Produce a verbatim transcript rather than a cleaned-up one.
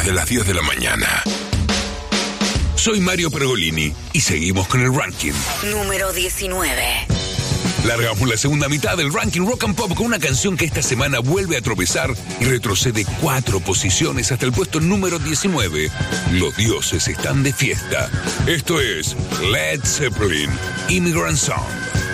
de las diez de la mañana. Soy Mario Pergolini y seguimos con el ranking. Número diecinueve. Largamos la segunda mitad del ranking Rock and Pop con una canción que esta semana vuelve a tropezar y retrocede cuatro posiciones hasta el puesto número diecinueve. Los dioses están de fiesta. Esto es Led Zeppelin, Immigrant Song.